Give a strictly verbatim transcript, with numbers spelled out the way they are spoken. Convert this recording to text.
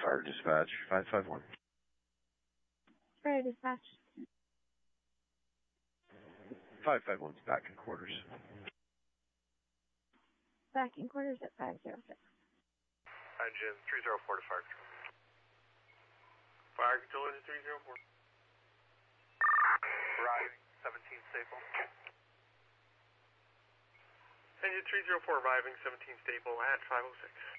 Fire dispatch, five five one. Fire dispatch. five five one's back in quarters. Back in quarters at five zero six. Engine three zero four to fire control. Fire control engine three zero four. Arriving, seventeen Staple. Engine three zero four arriving, seventeen Staple at five oh six.